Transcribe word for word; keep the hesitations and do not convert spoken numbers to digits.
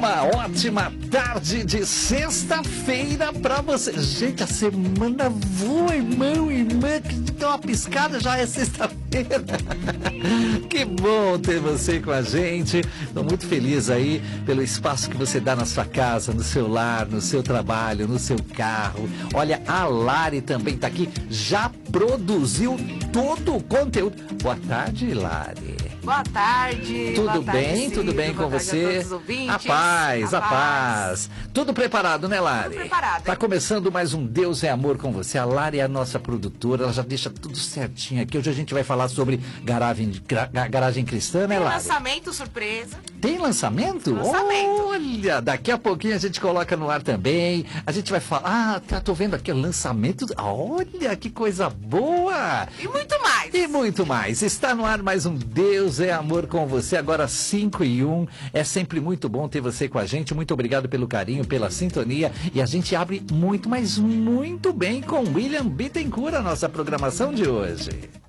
Uma ótima tarde de sexta-feira pra você. Gente, a semana voa, irmão, irmã, que dá uma piscada, já é sexta-feira. Que bom ter você com a gente. Estou muito feliz aí pelo espaço que você dá na sua casa, no seu lar, no seu trabalho, no seu carro. Olha, a Lari também está aqui, já produziu todo o conteúdo. Boa tarde, Lari. Boa tarde. Tudo boa tarde, bem? Ciro. Tudo bem boa com tarde você? A todos os ouvintes. A paz, a, a paz. paz. Tudo preparado, né, Lari? Tudo preparado. Tá hein? começando mais um Deus é Amor com você. A Lari é a nossa produtora, ela já deixa tudo certinho aqui. Hoje a gente vai falar sobre garagem, gra, garagem cristã, né, Tem Lari? lançamento surpresa. Tem lançamento? Lançamento. Olha, daqui a pouquinho a gente coloca no ar também. A gente vai falar, ah, tá, tô vendo aqui o lançamento. Olha, que coisa boa! E muito mais. E muito mais. Está no ar mais um Deus é Amor com você, agora cinco e um. É sempre muito bom ter você com a gente. Muito obrigado pelo carinho, pela sintonia. E a gente abre muito, mas muito bem com William Bittencourt, a nossa programação de hoje.